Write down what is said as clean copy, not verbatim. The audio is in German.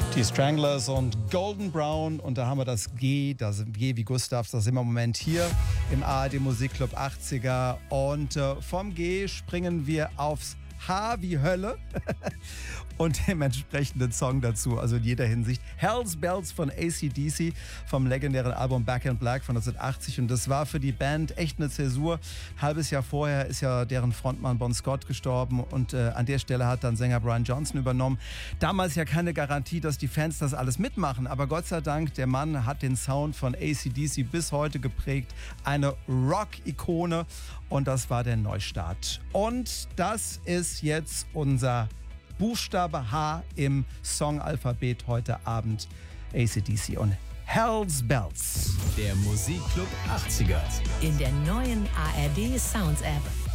Die Stranglers und Golden Brown, und da haben wir das G wie Gustav, das sind wir im Moment hier im ARD Musikclub 80er, und vom G springen wir aufs H wie Hölle und dem entsprechenden Song dazu, also in jeder Hinsicht. Hell's Bells von AC/DC vom legendären Album Back in Black von 1980, und das war für die Band echt eine Zäsur. Ein halbes Jahr vorher ist ja deren Frontmann Bon Scott gestorben, und an der Stelle hat dann Sänger Brian Johnson übernommen. Damals ja keine Garantie, dass die Fans das alles mitmachen, aber Gott sei Dank, der Mann hat den Sound von AC/DC bis heute geprägt. Eine Rock-Ikone, und das war der Neustart. Und das ist jetzt unser Buchstabe H im Songalphabet heute Abend. AC/DC und Hell's Bells. Der Musikclub 80er. In der neuen ARD Sounds App.